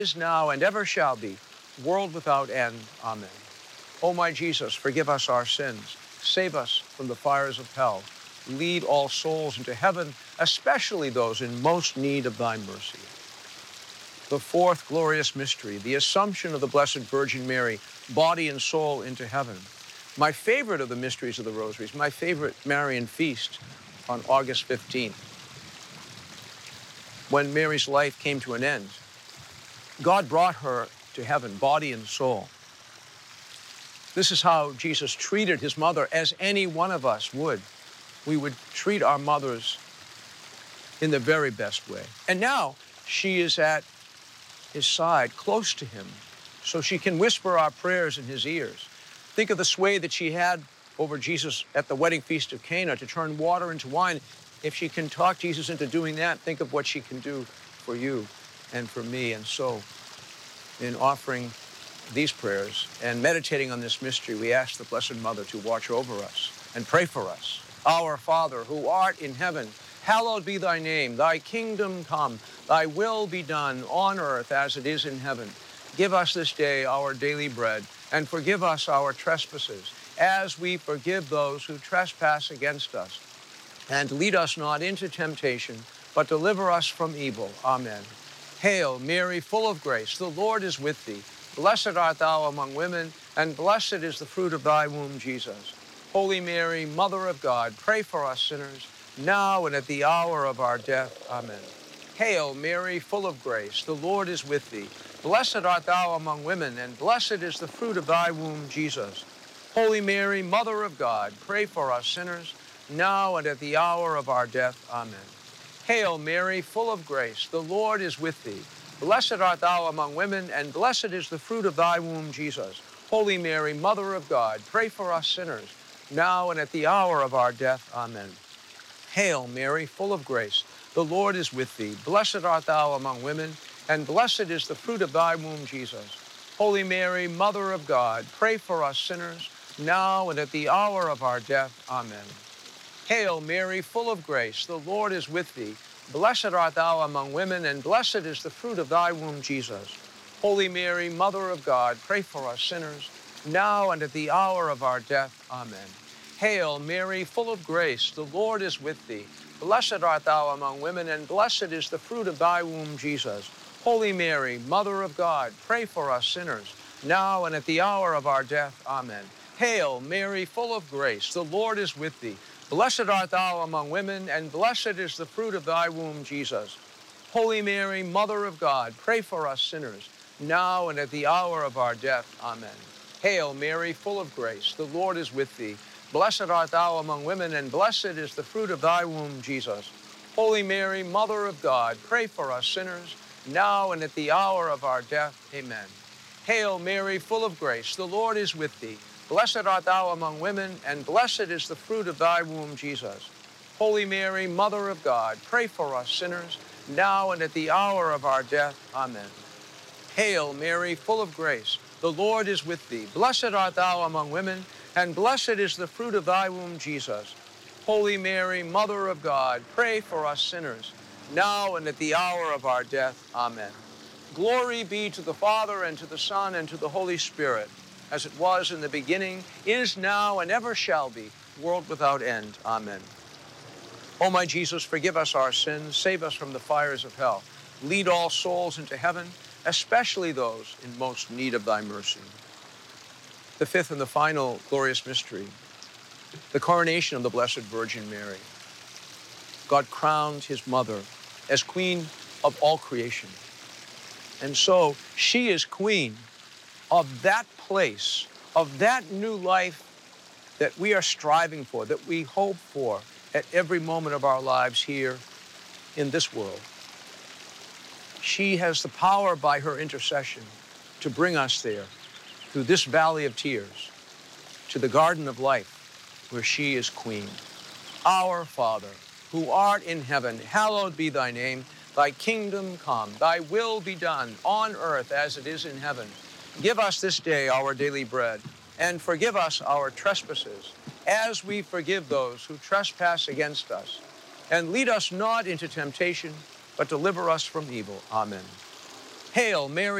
is now and ever shall be, world without end. Amen. O my Jesus, forgive us our sins, save us from the fires of hell, lead all souls into heaven, especially those in most need of thy mercy. The fourth glorious mystery, the Assumption of the Blessed Virgin Mary, body and soul into heaven. My favorite of the mysteries of the Rosaries, my favorite Marian feast on August 15th, when Mary's life came to an end. God brought her to heaven, body and soul. This is how Jesus treated his mother, as any one of us would. We would treat our mothers in the very best way. And now she is at his side, close to him, so she can whisper our prayers in his ears. Think of the sway that she had over Jesus at the wedding feast of Cana to turn water into wine. If she can talk Jesus into doing that, think of what she can do for you and for me. And so, in offering these prayers and meditating on this mystery, we ask the Blessed Mother to watch over us and pray for us. Our Father, who art in heaven, hallowed be thy name. Thy kingdom come, thy will be done on earth as it is in heaven. Give us this day our daily bread, and forgive us our trespasses, as we forgive those who trespass against us. And lead us not into temptation, but deliver us from evil. Amen. Hail, Mary, full of grace, the Lord is with thee. Blessed art thou among women, and blessed is the fruit of thy womb, Jesus. Holy Mary, Mother of God, pray for us sinners, now and at the hour of our death. Amen. Hail, Mary, full of grace, the Lord is with thee. Blessed art thou among women, and blessed is the fruit of thy womb, Jesus. Holy Mary, Mother of God, pray for us sinners, now and at the hour of our death. Amen. Hail, Mary, full of grace, the Lord is with thee. Blessed art thou among women, and blessed is the fruit of thy womb, Jesus. Holy Mary, Mother of God, pray for us sinners, now and at the hour of our death. Amen. Hail, Mary, full of grace, the Lord is with thee. Blessed art thou among women, and blessed is the fruit of thy womb, Jesus. Holy Mary, Mother of God, pray for us sinners, now and at the hour of our death. Amen. Hail, Mary, full of grace, the Lord is with thee. Blessed art thou among women, and blessed is the fruit of thy womb, Jesus. Holy Mary, Mother of God, pray for us sinners, now and at the hour of our death. Amen. Hail, Mary, full of grace, the Lord is with thee. Blessed art thou among women, and blessed is the fruit of thy womb, Jesus. Holy Mary, Mother of God, pray for us sinners, now and at the hour of our death. Amen. Hail, Mary, full of grace, the Lord is with thee. Blessed art thou among women, and blessed is the fruit of thy womb, Jesus. Holy Mary, Mother of God, pray for us sinners, now and at the hour of our death. Amen. Hail, Mary, full of grace, the Lord is with thee. Blessed art thou among women, and blessed is the fruit of thy womb, Jesus. Holy Mary, Mother of God, pray for us sinners, now and at the hour of our death. Amen. Hail, Mary, full of grace, the Lord is with thee. Blessed art thou among women, and blessed is the fruit of thy womb, Jesus. Holy Mary, Mother of God, pray for us sinners, now and at the hour of our death. Amen. Hail, Mary, full of grace, the Lord is with thee. Blessed art thou among women, and blessed is the fruit of thy womb, Jesus. Holy Mary, Mother of God, pray for us sinners, now and at the hour of our death. Amen. Glory be to the Father, and to the Son, and to the Holy Spirit, as it was in the beginning, is now, and ever shall be, world without end. Amen. O my Jesus, forgive us our sins, save us from the fires of hell. Lead all souls into heaven, especially those in most need of thy mercy. The fifth and the final glorious mystery, the coronation of the Blessed Virgin Mary. God crowned his mother as queen of all creation. And so she is queen of that place, of that new life that we are striving for, that we hope for at every moment of our lives here in this world. She has the power by her intercession to bring us there, through this valley of tears, to the garden of life, where she is queen. Our Father, who art in heaven, hallowed be thy name. Thy kingdom come, thy will be done on earth as it is in heaven. Give us this day our daily bread, and forgive us our trespasses, as we forgive those who trespass against us. And lead us not into temptation, but deliver us from evil. Amen. Hail Mary.